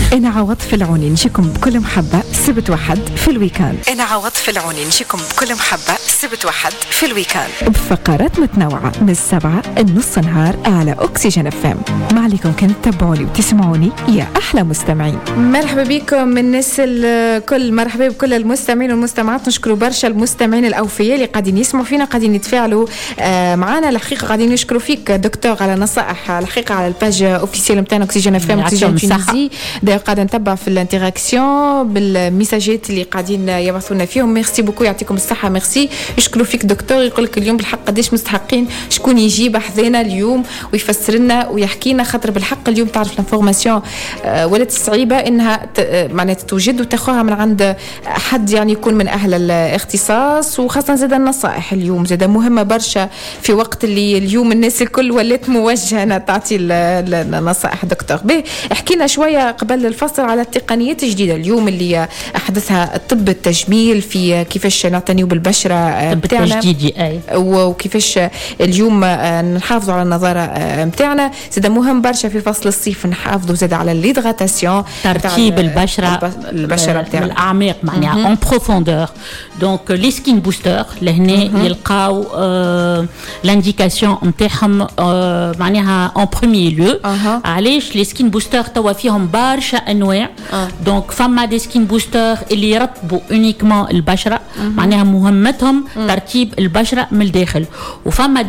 أنا عوض في العوني نجيكم بكل محبة سبت واحد في الويكاند. أنا عوض في العوني نجيكم بكل محبة سبت واحد في الويكاند بفقرات متنوعة من 7 النص نهار على أكسجين FM. ما عليكم كنت تتابعوني وتسمعوني يا أحلى مستمعين. مرحبا بكم الناس الكل، مرحبا بكل المستمعين والمستمعات. نشكروا برشا المستمعين الأوفياء اللي قاعدين يسمعوا فينا، قاعدين يتفاعلوا معنا. الحقيقة قاعدين نشكروا فيك دكتور على نصائح الحقيقة على الباج اوفيسيال نتاعنا أكسجين FM أكسجين تونسي. قاعدة نتبع في الانتراكسيون بالميساجات اللي قاعدين يبعثونا فيهم. ميرسي بوكو، يعطيكم الصحة. ميرسي، يشكروا فيك دكتور. يقول لك اليوم بالحق قديش مستحقين شكون يجي بحذنا اليوم ويفسر لنا ويحكي لنا، خاطر بالحق اليوم تعرف الانفورماسيون ولات صعيبة انها معناتها توجد وتاخذها من عند حد يعني يكون من اهل الاختصاص، وخاصة زاد النصائح اليوم زاد مهمة برشا في وقت اللي اليوم الناس الكل ولات موجهة تعطي النصائح. دكتور به احكينا شوية قبل الفصل على التقنيات الجديدة اليوم اللي أحدثها الطب التجميل في كيفاش نعتنيوا بالبشرة متاعنا وكيفاش اليوم نحافظوا على النظارة متاعنا. زاد مهم برشا في فصل الصيف نحافظوا زاد على الهيدراتاسيون، ترتيب البشرة متاعنا الأعماق معناها en profondeur. Donc les skin boosters لهنا يلقاو l'indication متاعهم معناها en premier lieu. علاش les skin boosters توا فيهم برشا انواع. دونك فما دي سكين بوستر اللي يرطبوا اونيكمون البشره، معناها مهمتهم ترتيب البشره من الداخل، وفما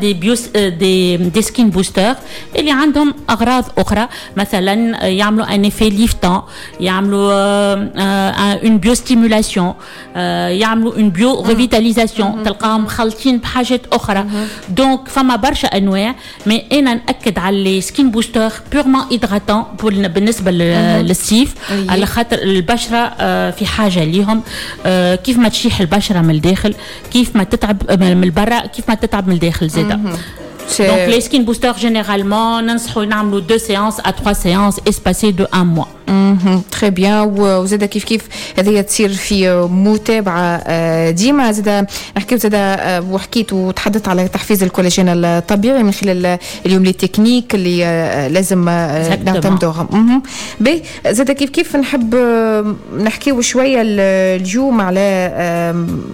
دي سكين بوستر اللي عندهم اغراض اخرى، مثلا يعملوا ان افي ليفتون، يعملوا اون بيو ستيمولاسيون، يعملوا اون بيو ريفيتاليزاسيون، تلقاهم خلطين بحاجات اخرى. دونك فما برشا انواع، مي انا ناكد على لي سكين بوستر بيورمون هيدراتون بالنسبه للصيف، على خاطر البشرة في حاجة ليهم. كيف ما تشيح البشرة من الداخل، كيف ما تتعب من البرة، كيف ما تتعب من الداخل زيادة. Donc les skin boosters généralement ننصحوا نعملوا 2 séances à 3 séances espacées de 1 mois. تري بيان. وزاد كيف هذه تصير في متابعه ديما. زاد نحكيو زاد وحكيت وتحدثت على تحفيز الكولاجين الطبيعي من خلال اليوم لي تكنيك اللي لازم نعتمدوهم. بي زاد كيف نحب نحكيو شويه اليوم على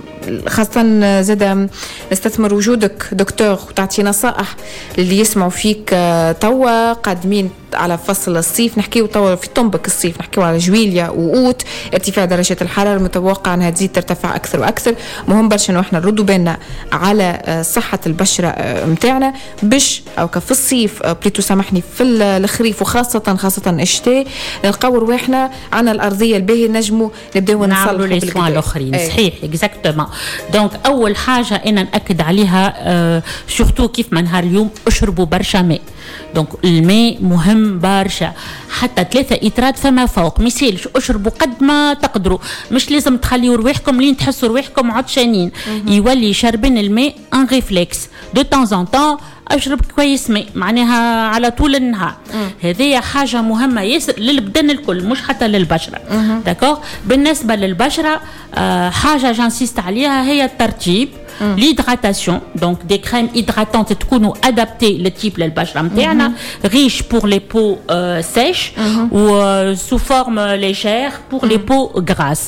خاصة زاد نستثمر وجودك دكتور وتعطي نصائح اللي يسمعوا فيك توا قادمين على فصل الصيف. نحكيو توا في طنبك الصيف، نحكيو على جويليا وأوت، ارتفاع درجات الحرارة المتوقع أنها تزيد ترتفع أكثر وأكثر. مهم برشا إنه إحنا نردوا بالنا على صحة البشرة متاعنا باش أو كفي الصيف بليتو سامحني في الخريف وخاصة الشتاء نلقاو رواحنا عنا الأرضية الباهية نجموا نبداو نعملوا لي سوان الآخرين. صحيح اكزاكتومون. دونك أول حاجة أنا نأكد عليها سورتو كيف ما نهار اليوم اشربوا برشا ماء. دونك الماء مهم برشا، حتى 3 إترات فما فوق. ميسالش اشربوا قد ما تقدروا، مش لازم تخليوا رواحكم لين تحسوا رواحكم عطشانين. يولي شربين الماء ان ريفلكس دو طون ان طون. اشرب كويس ماء معناها على طول النهار. هذه حاجه مهمه ياسر للبدن الكل، مش حتى للبشره. داكور. بالنسبه للبشره حاجه جانسيست عليها هي الترطيب، l'hydratation. Donc des crèmes hydratantes تكونوا adaptées للتيب للبشره نتاعنا، riche pour les peaux sèches ou sous forme légère pour les peaux grasses.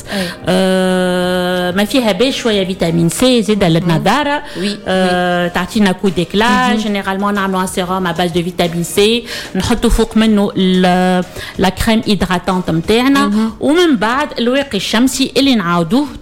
ما فيها باش شويه فيتامين سي زيد للنضاره، تعطينا كو ديكلا. جينيرالمون نعملوا ان سيروم à base de vitamine C، نحطوا فوق منه لا كريم هيدراتانت نتاعنا، ومن بعد الواقي الشمسي اللي نعاودوه